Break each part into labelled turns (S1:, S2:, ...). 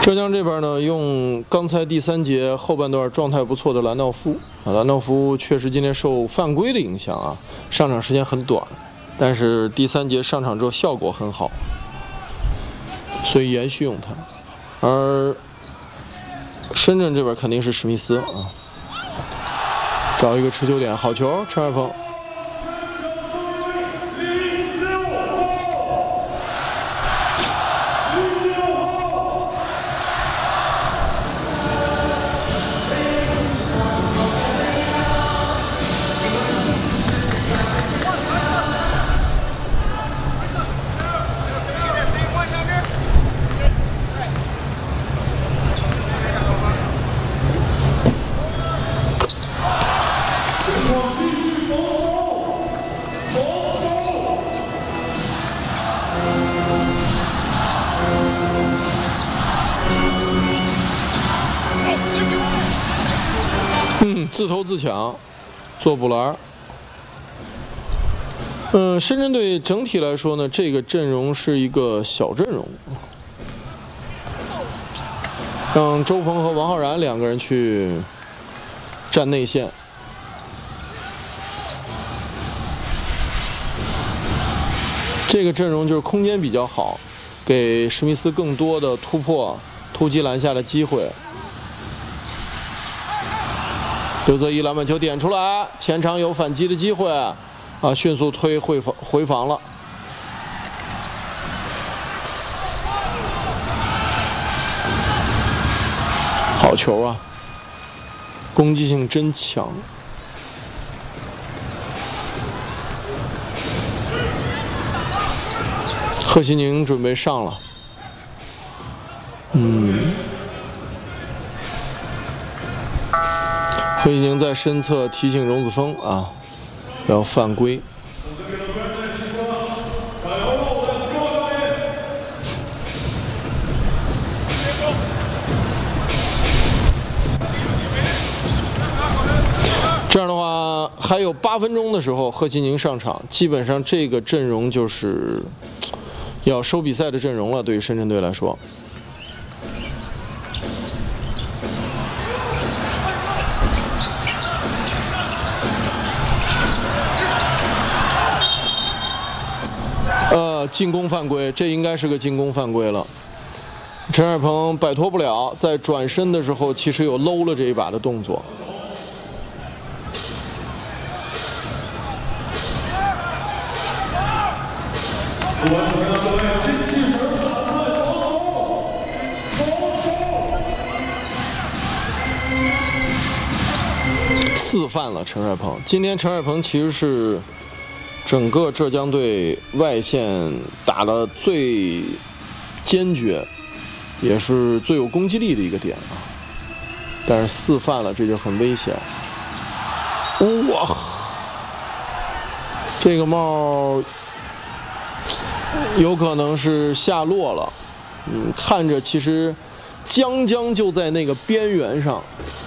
S1: 浙江这边呢，用刚才第3节后半段状态不错的兰道夫啊，兰道夫确实今天受犯规的影响啊，上场时间很短，但是第3节上场之后效果很好，所以延续用他。而深圳这边肯定是史密斯啊，找一个持球点，好球，陈海鹏。自投自抢，做补篮。深圳队整体来说呢，这个阵容是一个小阵容，让周鹏和王浩然2个人去站内线。这个阵容就是空间比较好，给史密斯更多的突破、突击篮下的机会。刘泽一篮板球点出来，前场有反击的机会，啊，迅速推回防了。好球啊，攻击性真强。贺西宁准备上了，贺西宁在身侧提醒荣子峰啊，要犯规。这样的话，还有8分钟的时候，贺西宁上场，基本上这个阵容就是要收比赛的阵容了。对于深圳队来说。进攻犯规，这应该是个进攻犯规了。陈海鹏摆脱不了，在转身的时候其实有搂了这一把的动作。4犯了陈海鹏，今天陈海鹏其实是整个浙江队外线打得最坚决，也是最有攻击力的一个点啊。但是4犯了，这就很危险。哇，这个帽有可能是下落了。看着其实将就在那个边缘上。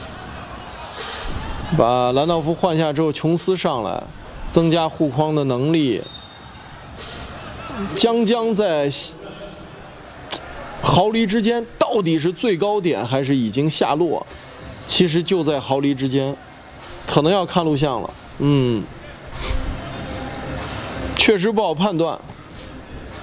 S1: 把兰道夫换下之后，琼斯上来。增加护框的能力，将在毫厘之间，到底是最高点还是已经下落？其实就在毫厘之间，可能要看录像了。确实不好判断。